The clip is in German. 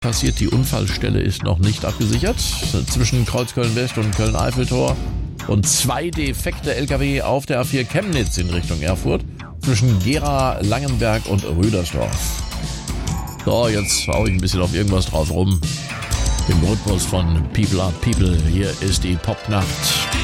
passiert. Die Unfallstelle ist noch nicht abgesichert. Zwischen Kreuzköln-West und Köln-Eiffeltor. Und 2 defekte LKW auf der A4 Chemnitz in Richtung Erfurt. Zwischen Gera, Langenberg und Rüdersdorf. So, jetzt hau ich ein bisschen auf irgendwas drauf rum. Im Rhythmus von People Are People. Hier ist die Popnacht.